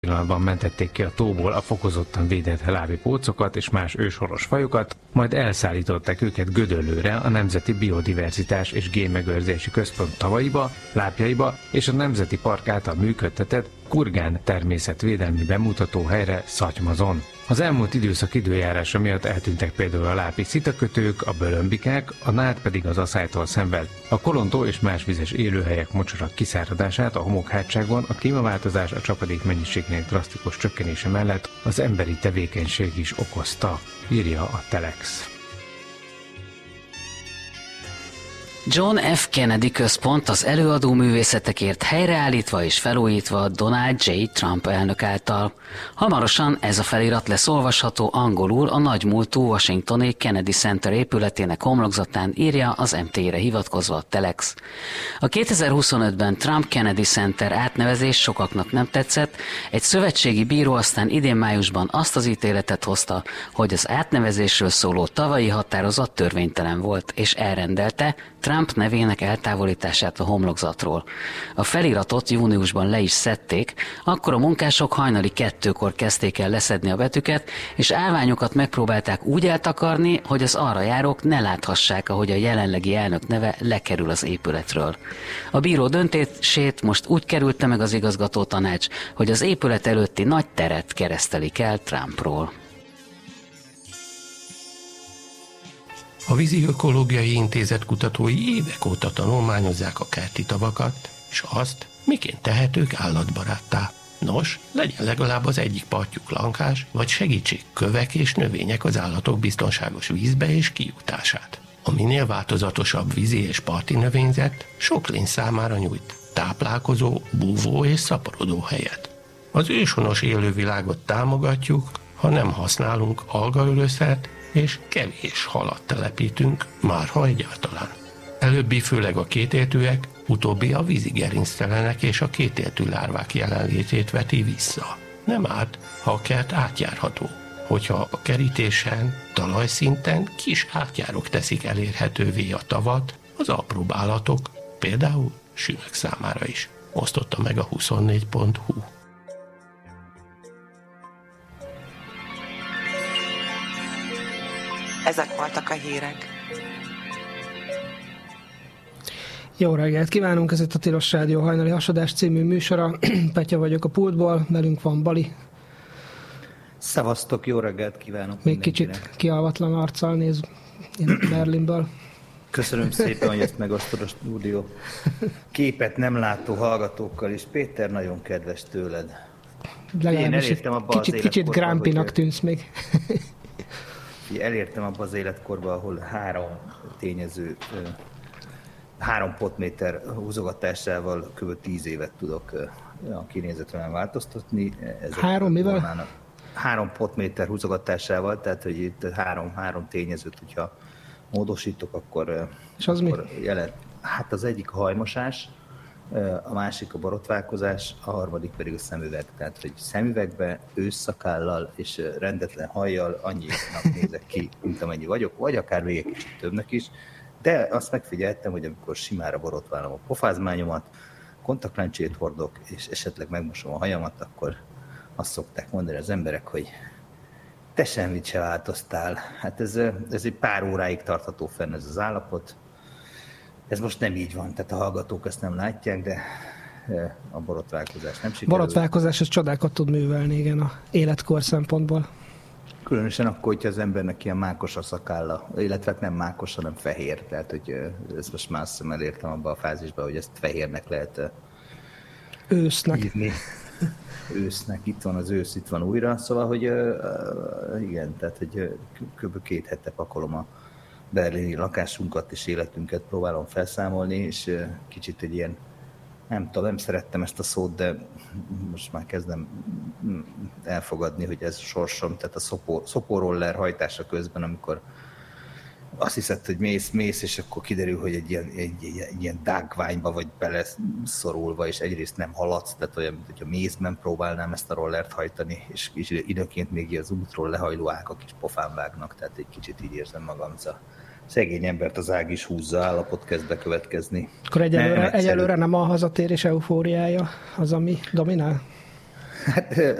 pillanatban mentették ki a tóból a fokozottan védett lábi pócokat és más őshonos fajokat, majd elszállították őket Gödöllőre, a Nemzeti Biodiverzitás és Génmegőrzési Központ tavaiba, lápjaiba és a Nemzeti Park által működtetett Kurgán természetvédelmi bemutatóhelyre Szatymazon. Az elmúlt időszak időjárása miatt eltűntek például a lápi szitakötők, a bölömbikák, a nád pedig az aszálytól szenved. A kolontó és más vizes élőhelyek mocsarak kiszáradását a homokhátságon a klímaváltozás a csapadék mennyiségének drasztikus csökkenése mellett az emberi tevékenység is okozta, írja a Telex. John F. Kennedy Központ az előadó művészetekért helyreállítva és felújítva Donald J. Trump elnök által. Hamarosan ez a felirat lesz olvasható angolul a nagymúltú washingtoni Kennedy Center épületének homlokzatán, írja az MT-re hivatkozva a Telex. A 2025-ben Trump Kennedy Center átnevezés sokaknak nem tetszett, egy szövetségi bíró aztán idén májusban azt az ítéletet hozta, hogy az átnevezésről szóló tavalyi határozat törvénytelen volt, és elrendelte Trump nevének eltávolítását a homlokzatról. A feliratot júniusban le is szedték, akkor a munkások hajnali 2-kor kezdték el leszedni a betűket, és állványokat megpróbálták úgy eltakarni, hogy az arra járók ne láthassák, ahogy a jelenlegi elnök neve lekerül az épületről. A bíró döntését most úgy kerülte meg az igazgató tanács, hogy az épület előtti nagy teret keresztelik el Trumpról. A Vízi Ökológiai Intézet kutatói évek óta tanulmányozzák a kerti tavakat, és azt, miként tehetők állatbaráttá. Nos, legyen legalább az egyik partjuk lankás, vagy segítség kövek és növények az állatok biztonságos vízbe és kijutását. A minél változatosabb vízi és parti növényzet sok lény számára nyújt táplálkozó, búvó és szaporodó helyet. Az őshonos élővilágot támogatjuk, ha nem használunk algaölőszert, és kevés halat telepítünk, márha egyáltalán. Előbbi főleg a kétéltűek, utóbbi a vízigerinctelenek és a kétéltű lárvák jelenlétét veti vissza. Nem árt, ha a kert átjárható, hogyha a kerítésen, talajszinten kis átjárok teszik elérhetővé a tavat, az apróbb állatok, például sümeg számára is. Osztotta meg a 24.hu. Ezek voltak a hírek. Jó reggelt kívánunk, ez itt a Tilos Rádió hajnali hasadás című műsora. Petya vagyok a pultból, velünk van Bali. Szevasztok, jó reggelt kívánok. Még kicsit kialvatlan arccal néz Berlinből. Köszönöm szépen, hogy ezt megosztod a stúdió képet nem látó hallgatókkal is. Péter, nagyon kedves tőled. Legalábbis kicsit Grampinak tűnsz még. Elértem abba az életkorba, ahol 3 tényező, 3 potméter húzogatásával kb. 10 évet tudok a kinézetemen változtatni. 3 mivel? 3 potméter húzogatásával, tehát hogy itt 3 tényezőt, hogyha módosítok, akkor, és az akkor jelent. Hát az egyik a hajmosás, a másik a borotválkozás, a harmadik pedig a szemüveg. Tehát, hogy szemüvegbe, ősszakállal és rendetlen hajjal annyinak nézek ki, mint amennyi vagyok, vagy akár még egy kicsit többnek is. De azt megfigyeltem, hogy amikor simára borotválom a pofázmányomat, kontaktlencsét hordok, és esetleg megmosom a hajamat, akkor azt szokták mondani az emberek, hogy te semmit se változtál. Hát ez egy pár óráig tartható fenn ez az állapot. Ez most nem így van, tehát a hallgatók ezt nem látják, de a borotválkozás nem sikerül. Borotválkozás az csodákat tud művelni, igen, a életkor szempontból. Különösen akkor, hogyha az embernek ilyen mákos a szakálla, illetve nem mákos, hanem fehér. Tehát, hogy ezt most már azt hiszem elértem abba a fázisba, hogy ezt fehérnek lehet írni. Ősznek, itt van az ősz, itt van újra. Szóval, hogy igen, tehát, hogy kb. 2 hete pakolom a berlini lakásunkat és életünket próbálom felszámolni, és kicsit egy ilyen, nem tudom, nem szerettem ezt a szót, de most már kezdem elfogadni, hogy ez a sorsom, tehát a szopóroller hajtása közben, amikor azt hiszed, hogy mész, és akkor kiderül, hogy egy ilyen dágványba vagy beleszorulva, és egyrészt nem haladsz, tehát olyan, mint hogyha mézben próbálnám ezt a rollert hajtani, és időnként még az útról lehajló ágak is pofán vágnak, tehát egy kicsit így érzem magam, szegény embert az ág is húzza, állapot kezd bekövetkezni. Akkor egyelőre nem a hazatérés eufóriája az, ami dominál? Hát